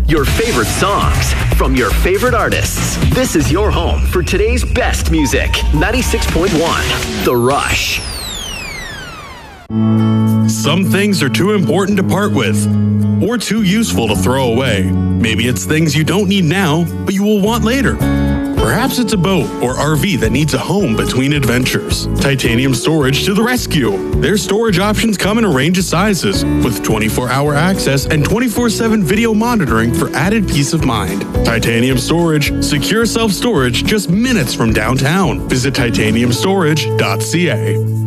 Your favorite songs from your favorite artists. This is your home for today's best music. 96.1 The Rush. Some things are too important to part with, or too useful to throw away. Maybe it's things you don't need now, but you will want later. Perhaps it's a boat or RV that needs a home between adventures. Titanium Storage to the rescue. Their storage options come in a range of sizes, with 24-hour access and 24/7 video monitoring for added peace of mind. Titanium Storage, secure self-storage just minutes from downtown. Visit titaniumstorage.ca.